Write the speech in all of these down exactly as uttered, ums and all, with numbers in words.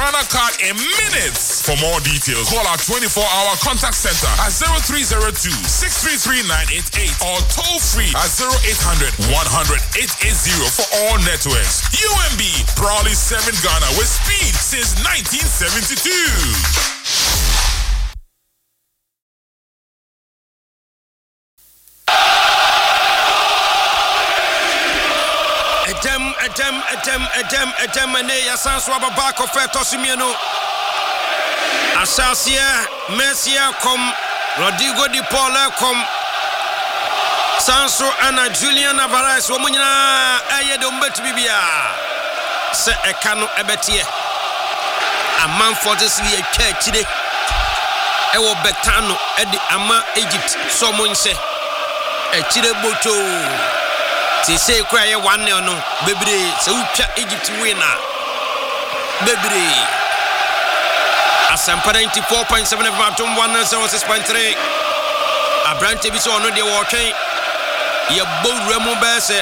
Ghana card in minutes. For more details, call our twenty-four hour contact center at zero three zero two, six three three, nine eight eight or toll free at zero eight hundred, one hundred, eight eight zero for all networks. U M B, proudly serving Ghana with speed since nineteen seventy-two. Edem, edem, edem, edem, edem, ene ya sanso ababako feto simieno. Asasia, Messia kom, Rodrigo Di Paul kom, Sanso ana Julian Alvarez womunyina aye de umbet bibia. Se ekano ebetie. Amanfo this ye chire. Ewo betano edi ama Egypt so monse. E chire boto. Ti say kwa ye one no bebre se utwa Egypt winner. Bebre. Asampa ninety-four point seven F M one oh six point three. Abrante bi so ono de wo twen. Ye bowra mu be se.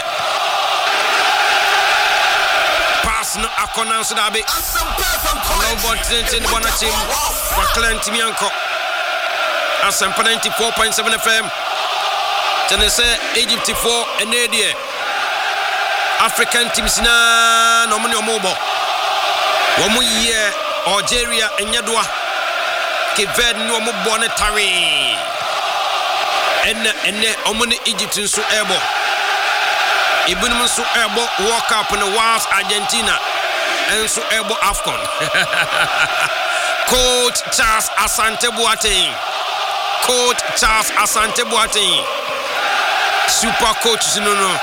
Pass no akona so da be. No button in the bona team. For Clint Mianko. Asampa ninety-four point seven F M. Tene say Egypt four enedie. African teams na no mo ni omobo. Wo mu ye Algeria enyadwa Keved no mo bone tare enne enne omone Egypt nso ebo ibunum nso ebo World Cup no was Argentina enso ebo AFCON. Coach Charles Asante Boateng Coach Charles Asante Boateng super coach no no.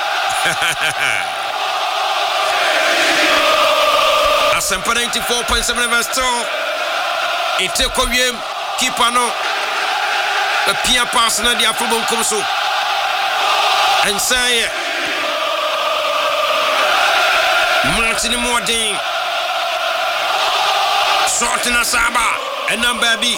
Asampa ninety-four point seven verse two. Ete kowiem keeper no. A pia pass na dia football come so. And say Martin Mording. Sorting Saba and number B.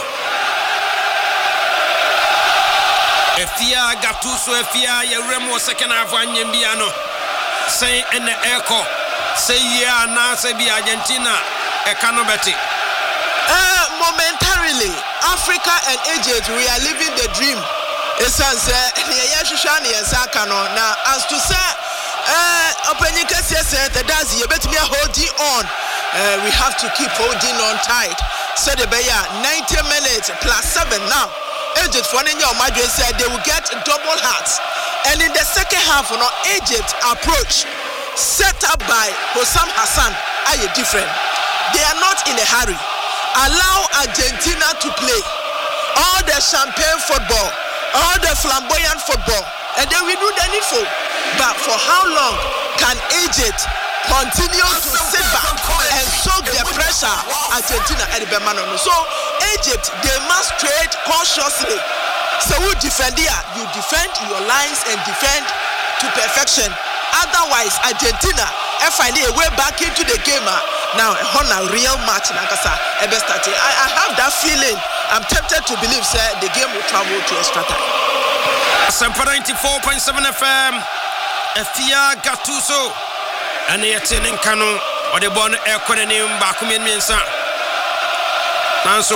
Efia Gattuso Efia ye remo second half anyembiano. Say in the echo. Say yeah, now say be Argentina, a canobeti. Uh, momentarily, Africa and Egypt, we are living the dream. It's as Yashani and Sakano. Now, as to say, uh, open your case, yes, the does you better be holding on. Uh, we have to keep holding on tight. So the Bayer ninety minutes plus seven now. Egypt for your Madrid said they will get double hats. And in the second half, you know, Egypt approach. Set up by Hossam Hassan are different. They are not in a hurry. Allow Argentina to play all the champagne football, all the flamboyant football, and then we do the needful. But for how long can Egypt continue to sit back and soak the pressure Argentina and Bemano? So Egypt, they must trade cautiously. So who defend here? You defend your lines and defend to perfection. Otherwise, Argentina, if I need a way back into the game, now on a real match, I, I have that feeling. I'm tempted to believe, sir, the game will travel to extra time. Asampa ninety-four point seven F M. Efia Gattuso. And the attending canon or the born air conning back.